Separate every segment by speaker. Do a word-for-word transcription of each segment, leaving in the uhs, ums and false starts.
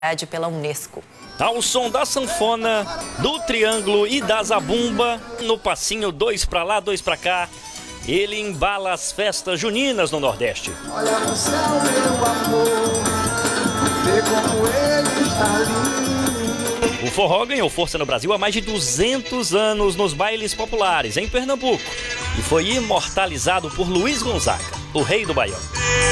Speaker 1: pela Unesco.
Speaker 2: Ao som da sanfona, do triângulo e da zabumba, no passinho dois pra lá, dois pra cá, ele embala as festas juninas no Nordeste.
Speaker 3: Olha no céu, meu amor, vê como ele está lindo.
Speaker 2: O forró ganhou força no Brasil há mais de duzentos anos nos bailes populares em Pernambuco e foi imortalizado por Luiz Gonzaga, o rei do baião.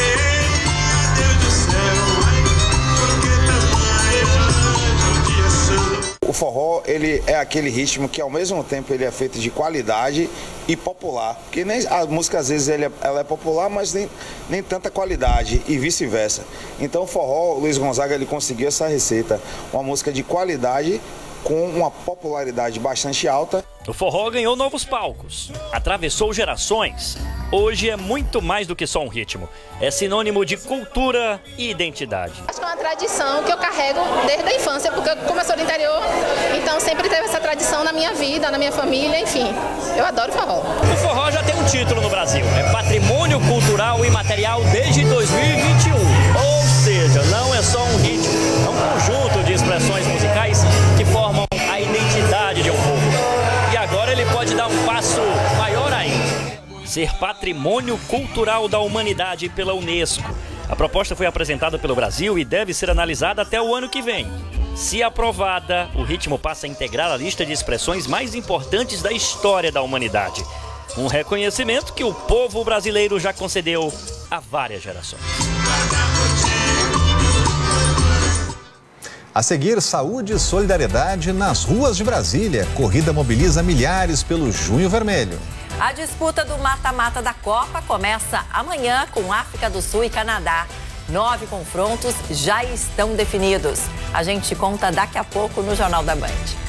Speaker 4: O forró, ele é aquele ritmo que ao mesmo tempo ele é feito de qualidade e popular. Porque nem, a música às vezes ele é, ela é popular, mas nem, nem tanta qualidade e vice-versa. Então o forró, o Luiz Gonzaga, ele conseguiu essa receita. Uma música de qualidade com uma popularidade bastante alta.
Speaker 2: O forró ganhou novos palcos, atravessou gerações. Hoje é muito mais do que só um ritmo. É sinônimo de cultura e identidade.
Speaker 5: Acho que é uma tradição que eu carrego desde a infância, porque como eu sou do interior, então sempre teve essa tradição na minha vida, na minha família, enfim. Eu adoro forró.
Speaker 2: O forró já tem um título no Brasil, é Patrimônio Cultural e Material desde dois mil e vinte e um. Ou seja, não é só um ritmo, é um conjunto de expressões musicais que formam a identidade de um povo. E agora ele pode dar um passo maior ainda. Ser Patrimônio Cultural da Humanidade pela Unesco. A proposta foi apresentada pelo Brasil e deve ser analisada até o ano que vem. Se aprovada, o ritmo passa a integrar a lista de expressões mais importantes da história da humanidade. Um reconhecimento que o povo brasileiro já concedeu a várias gerações.
Speaker 6: A seguir, saúde e solidariedade nas ruas de Brasília. Corrida mobiliza milhares pelo Junho Vermelho.
Speaker 1: A disputa do mata-mata da Copa começa amanhã com África do Sul e Canadá. Nove confrontos já estão definidos. A gente conta daqui a pouco no Jornal da Band.